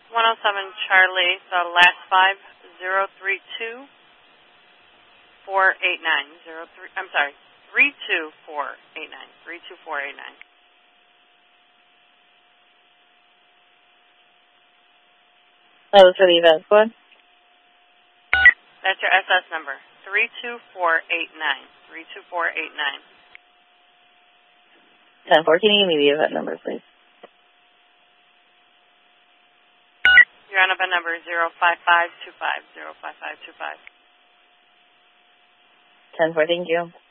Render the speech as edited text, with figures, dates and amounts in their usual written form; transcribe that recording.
107 Charlie, the last 5, 032 489. 32489. 32489. That was for the event squad? That's your SS number. 32489. 32489. 10-4, can you give me the event number, please? You're on event number 05525. 05525. 10-4, thank you.